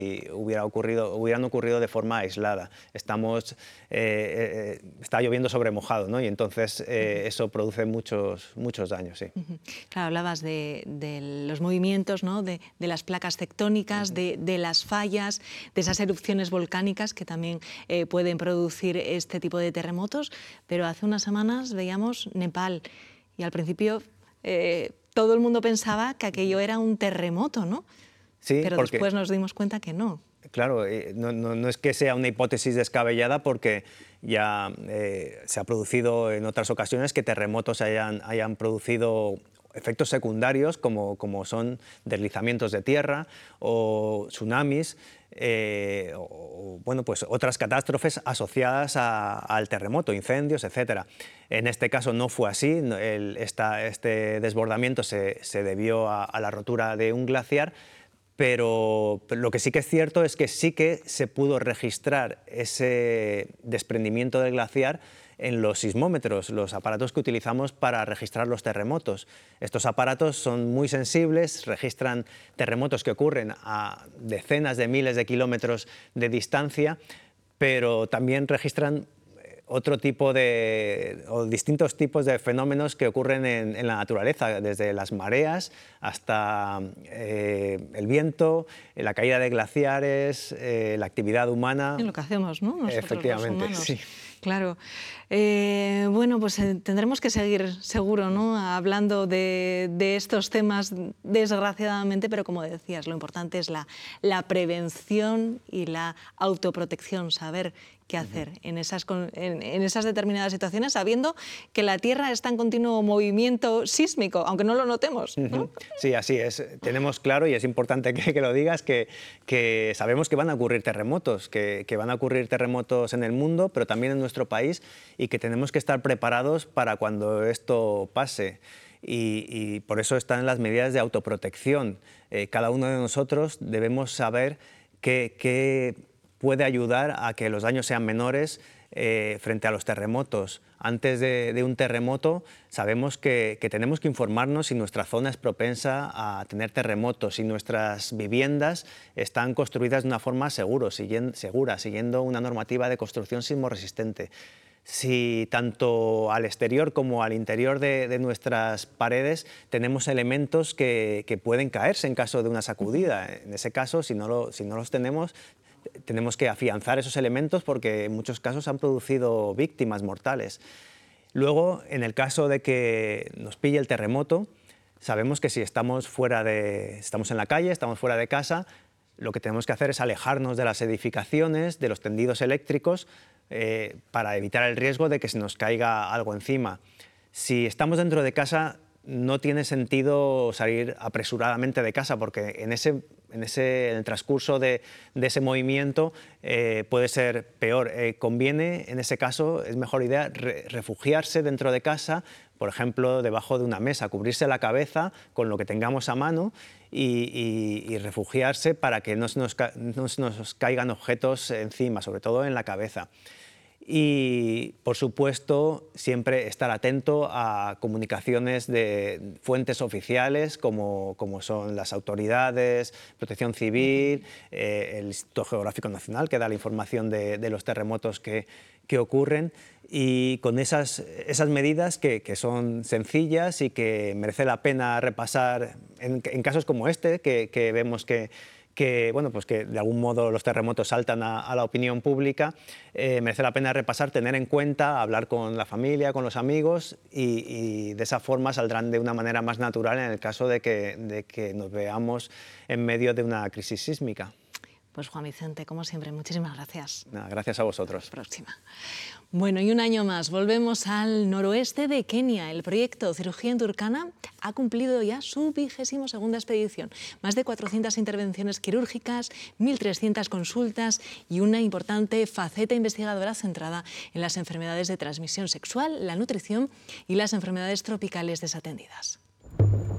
hubieran ocurrido de forma aislada. Está lloviendo sobre mojado, ¿no? Y entonces eso produce muchos daños. Sí. Claro, hablabas de los movimientos, ¿no? de las placas tectónicas, de las fallas, de esas erupciones volcánicas que también pueden producir este tipo de terremotos, pero hace unas semanas veíamos Nepal y al principio todo el mundo pensaba que aquello era un terremoto, ¿no? Sí, pero después nos dimos cuenta que no. Claro, no es que sea una hipótesis descabellada, porque ya se ha producido en otras ocasiones que terremotos hayan producido efectos secundarios como son deslizamientos de tierra o tsunamis, bueno, pues otras catástrofes asociadas al terremoto, incendios, etc. En este caso no fue así. Este desbordamiento se debió a la rotura de un glaciar. Pero lo que sí que es cierto es que sí que se pudo registrar ese desprendimiento del glaciar en los sismómetros, los aparatos que utilizamos para registrar los terremotos. Estos aparatos son muy sensibles, registran terremotos que ocurren a decenas de miles de kilómetros de distancia, pero también registran otro tipo o distintos tipos de fenómenos que ocurren en la naturaleza, desde las mareas hasta el viento, la caída de glaciares, la actividad humana. Es lo que hacemos, ¿no? Nosotros, efectivamente, los humanos. Sí. Claro. Bueno, pues tendremos que seguir, seguro, ¿no? hablando de estos temas, desgraciadamente, pero como decías, lo importante es la prevención y la autoprotección, saber qué hacer en esas determinadas situaciones, sabiendo que la Tierra está en continuo movimiento sísmico, aunque no lo notemos, ¿no? Sí, así es. Tenemos claro, y es importante que lo digas, que sabemos que van a ocurrir terremotos, que van a ocurrir terremotos en el mundo, pero también en nuestro país, y que tenemos que estar preparados para cuando esto pase. Y por eso están las medidas de autoprotección. Cada uno de nosotros debemos saber qué puede ayudar a que los daños sean menores frente a los terremotos. Antes de un terremoto sabemos que tenemos que informarnos si nuestra zona es propensa a tener terremotos, si nuestras viviendas están construidas de una forma segura, siguiendo una normativa de construcción sismorresistente. Si tanto al exterior como al interior de nuestras paredes tenemos elementos que pueden caerse en caso de una sacudida. En ese caso, si no los tenemos que afianzar esos elementos, porque en muchos casos han producido víctimas mortales. Luego, en el caso de que nos pille el terremoto, sabemos que si estamos en la calle, estamos fuera de casa, lo que tenemos que hacer es alejarnos de las edificaciones, de los tendidos eléctricos, para evitar el riesgo de que se nos caiga algo encima. Si estamos dentro de casa, no tiene sentido salir apresuradamente de casa, porque en el transcurso de ese movimiento puede ser peor. Conviene, en ese caso, es mejor idea refugiarse dentro de casa, por ejemplo, debajo de una mesa, cubrirse la cabeza con lo que tengamos a mano y refugiarse para que no se nos caigan objetos encima, sobre todo en la cabeza. Y, por supuesto, siempre estar atento a comunicaciones de fuentes oficiales como son las autoridades, Protección Civil, el Instituto Geográfico Nacional, que da la información de los terremotos que ocurren, y con esas medidas que son sencillas y que merece la pena repasar en casos como este, que vemos que de algún modo los terremotos saltan a la opinión pública. Merece la pena repasar, tener en cuenta, hablar con la familia, con los amigos, y de esa forma saldrán de una manera más natural en el caso de que nos veamos en medio de una crisis sísmica. Pues Juan Vicente, como siempre, muchísimas gracias. Nada, gracias a vosotros. Hasta la próxima. Bueno, y un año más, volvemos al noroeste de Kenia. El proyecto Cirugía en Turkana ha cumplido ya su 22ª expedición. Más de 400 intervenciones quirúrgicas, 1.300 consultas y una importante faceta investigadora centrada en las enfermedades de transmisión sexual, la nutrición y las enfermedades tropicales desatendidas.